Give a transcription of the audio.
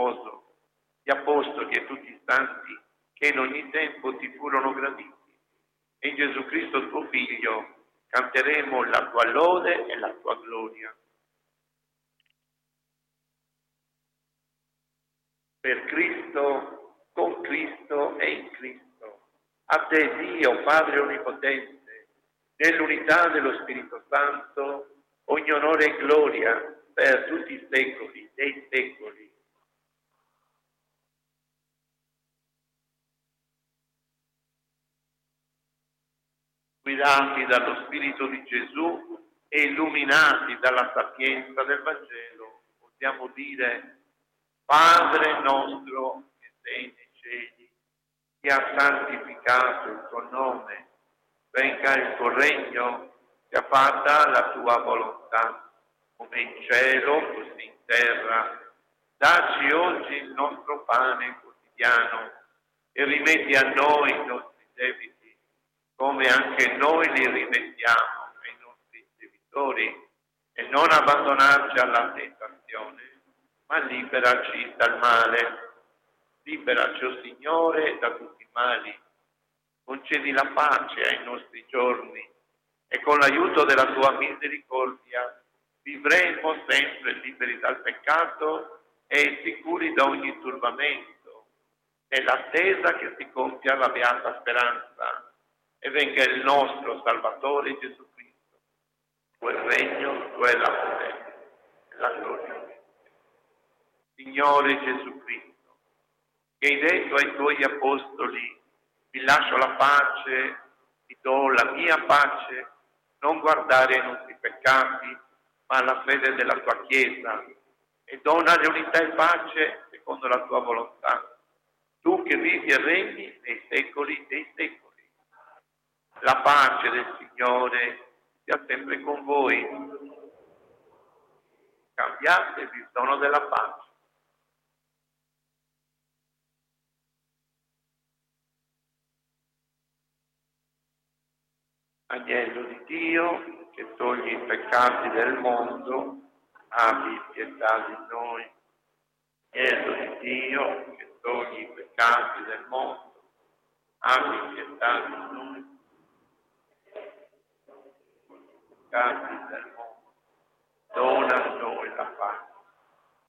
sposo, gli apostoli e tutti i santi che in ogni tempo ti furono graditi. E in Gesù Cristo tuo Figlio canteremo la tua lode e la tua gloria. Per Cristo, con Cristo e in Cristo. A te Dio, Padre Onnipotente, nell'unità dello Spirito Santo, ogni onore e gloria per tutti i secoli dei secoli. Guidati dallo Spirito di Gesù e illuminati dalla sapienza del Vangelo, possiamo dire: Padre nostro che sei nei cieli, sia santificato il tuo nome, venga il tuo regno, sia fatta la tua volontà, come in cielo così in terra. Dacci oggi il nostro pane quotidiano e rimetti a noi i nostri debiti, come anche noi li rimettiamo ai nostri debitori, e non abbandonarci alla tentazione, ma liberaci dal male. Liberaci, o Signore, da tutti i mali. Concedi la pace ai nostri giorni e con l'aiuto della tua misericordia vivremo sempre liberi dal peccato e sicuri da ogni turbamento, nell'attesa che si compia la beata speranza e venga il nostro Salvatore Gesù Cristo. Tuo è il regno, tua è la potenza e la gloria. Signore Gesù Cristo, che hai detto ai tuoi apostoli: vi lascio la pace, vi do la mia pace, non guardare ai nostri peccati, ma alla fede della tua Chiesa, e dona unità e pace secondo la tua volontà. Tu che vivi e regni nei secoli dei secoli. La pace del Signore sia sempre con voi. Cambiatevi il dono della pace. Agnello di Dio, che togli i peccati del mondo, abbi pietà di noi. Agnello di Dio, che togli i peccati del mondo, abbi pietà di noi. Peccati del